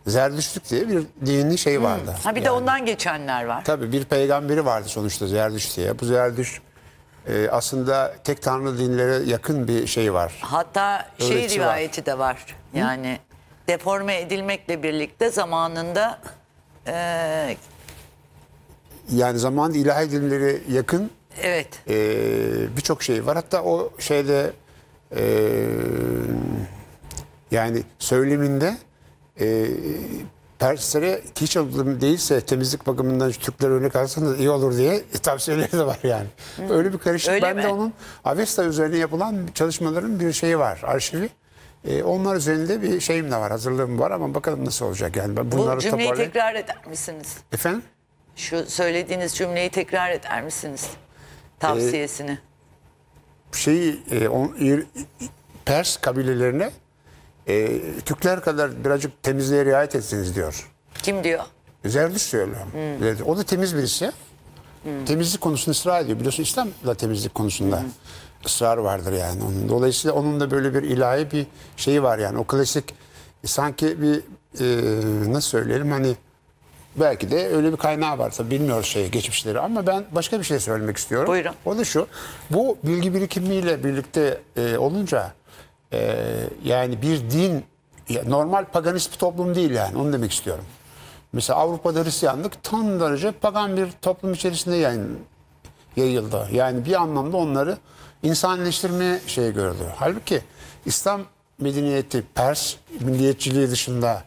Zerdüştlük diye bir dini şey vardı. Ha bir de ondan geçenler var. Tabii bir peygamberi vardı sonuçta Zerdüşt diye. Bu Zerdüşt aslında tek tanrı dinlere yakın bir şey var. Hatta şey Öğretisi rivayeti de var. Yani deforme edilmekle birlikte zamanında Yani zamanında ilahi dinlere yakın evet. birçok şey var. Hatta o şeyde yani söyleminde Perslere hiç alım değilse temizlik bakımından şu Türkler örnek alsanız iyi olur diye tavsiyeleri de var yani. Öyle bir karışık. Öyle Ben mi? de onun Avesta üzerine yapılan çalışmaların bir şeyi var, arşivi. Onlar üzerinde bir şeyim de var, hazırlığım var ama bakalım nasıl olacak yani. Ben bunları Bu cümleyi toparlayayım. tekrar eder misiniz? Efendim? Şu söylediğiniz cümleyi tekrar eder misiniz? Tavsiyesini. Pers kabilelerine Türkler kadar birazcık temizliğe riayet etsiniz diyor. Kim diyor? Zerdüşt söylüyor. O da temiz birisi. Temizlik konusunda ısrar ediyor. Biliyorsun İslam da temizlik konusunda ısrar vardır yani onun. Dolayısıyla onun da böyle bir ilahi bir şeyi var yani. O klasik sanki bir nasıl söyleyelim hani belki de öyle bir kaynağı var. Tabii bilmiyoruz geçmişleri ama ben başka bir şey söylemek istiyorum. Buyurun. O da şu. Bu bilgi birikimiyle birlikte olunca yani bir din normal paganist bir toplum değil yani. Onu demek istiyorum. Mesela Avrupa'da Hristiyanlık son derece pagan bir toplum içerisinde yayıldı. Yani bir anlamda onları insanileştirme gördü. Halbuki İslam medeniyeti Pers milliyetçiliği dışında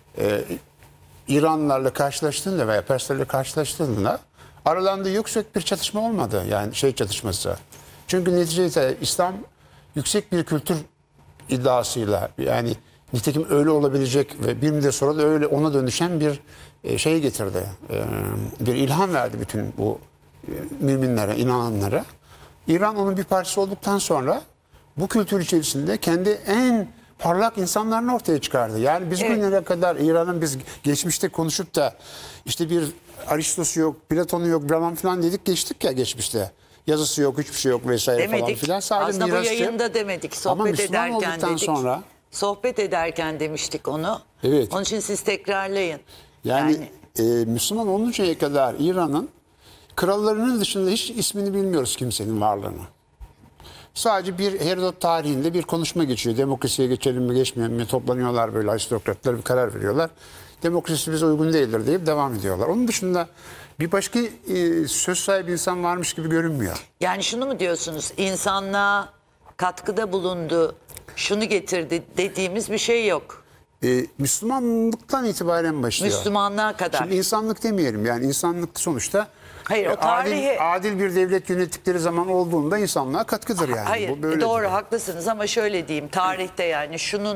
İranlılarla karşılaştığında veya Perslerle karşılaştığında aralarında yüksek bir çatışma olmadı. Yani çatışması. Çünkü neticede İslam yüksek bir kültür iddiasıyla yani nitekim öyle olabilecek ve bir müddet sonra da öyle ona dönüşen bir getirdi. Bir ilham verdi bütün bu müminlere, inananlara. İran onun bir parçası olduktan sonra bu kültür içerisinde kendi en parlak insanlarını ortaya çıkardı. Yani biz bugünlere kadar İran'ın biz geçmişte konuşup da işte bir Aristos'u yok, Platon'u yok, Brahman falan dedik geçtik ya geçmişte. Yazısı yok, hiçbir şey yok vesaire Demedik. falan filan. Sadece Aslında bu mirasçı. yayında demedik. Ama Sohbet Müslüman ederken olduktan dedik. sonra Sohbet ederken demiştik onu. Evet. Onun için siz tekrarlayın. yani Müslüman oluncaya kadar İran'ın krallarının dışında hiç ismini bilmiyoruz kimsenin varlığını. Sadece bir Herodot tarihinde bir konuşma geçiyor. Demokrasiye geçelim mi geçmeyelim mi toplanıyorlar böyle aristokratlar bir karar veriyorlar. Demokrasi bize uygun değildir deyip devam ediyorlar. Onun dışında bir başka söz sahibi insan varmış gibi görünmüyor. Yani şunu mu diyorsunuz? İnsanlığa katkıda bulundu, şunu getirdi dediğimiz bir şey yok. Müslümanlıktan itibaren başlıyor. Müslümanlığa kadar. Şimdi insanlık demeyelim yani insanlık sonuçta Hayır, o tarihi... adil bir devlet yönettikleri zaman olduğunda insanlığa katkıdır yani. Hayır, Bu böyledir. doğru haklısınız ama şöyle diyeyim tarihte yani şunun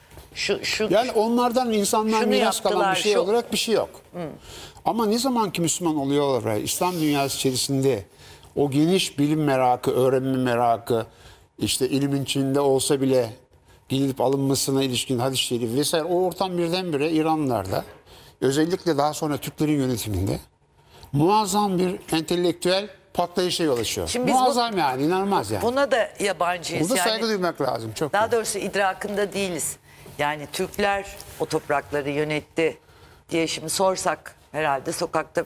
Yani onlardan insanlığa şunu miras kalan yaptılar, bir şey şu- olarak bir şey yok. Ama ne zaman ki Müslüman oluyorlar İslam dünyası içerisinde o geniş bilim merakı, öğrenme merakı, işte ilimin içinde olsa bile gidip alınmasına ilişkin hadis-i şerif vesaire o ortam birdenbire İranlılarda özellikle daha sonra Türklerin yönetiminde muazzam bir entelektüel patlayışa yol açıyor. Şimdi biz Muazzam yani inanılmaz yani. buna da yabancıyız. Burada Yani saygı duymak lazım. Çok daha doğrusu idrakında değiliz. Yani Türkler o toprakları yönetti diye şimdi sorsak herhalde sokakta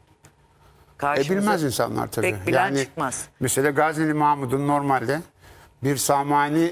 karşımıza bilmez insanlar tabii. pek bilen çıkmaz. Mesela Gazneli Mahmud'un normalde bir Samani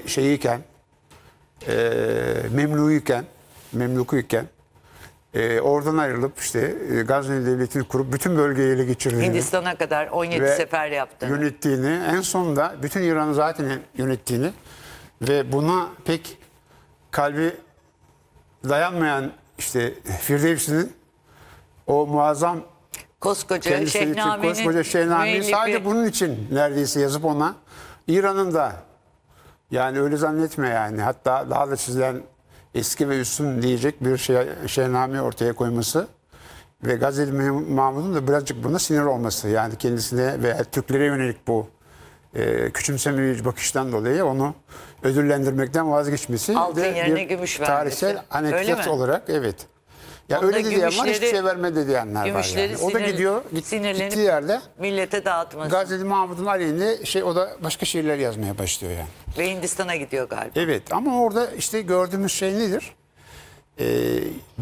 Memlukuyken oradan ayrılıp işte Gazneli Devleti'ni kurup bütün bölgeyi ele geçirdiğini Hindistan'a kadar 17 ve sefer yaptığını. yönettiğini, en sonunda bütün İran'ı zaten yönettiğini ve buna pek kalbi dayanmayan işte Firdevsi'nin o muazzam Koskoca kendisi için Şehnamen'in koskoca Şehnamen'i müellifi. sadece bunun için neredeyse yazıp ona İran'ın da yani öyle zannetme yani hatta daha da sizden eski ve üstün diyecek bir Şehname ortaya koyması ve Gazneli Mahmud'un da birazcık buna sinir olması yani kendisine veya Türklere yönelik bu küçümsemeyici bakıştan dolayı onu ödüllendirmekten vazgeçmesi Altın de yerine bir gümüş vermesi. tarihsel Öyle anekdot mi? olarak evet. Ya Onda öyle de diyen var hiçbir gümüşleri- şey vermedi diyenler var Gümüşleri yani. O da gidiyor sinirlenip gittiği yerde millete dağıtması. Gazneli Mahmud'un aleyhine o da başka şiirler yazmaya başlıyor yani. Ve Hindistan'a gidiyor galiba. Evet ama orada işte gördüğümüz şey nedir?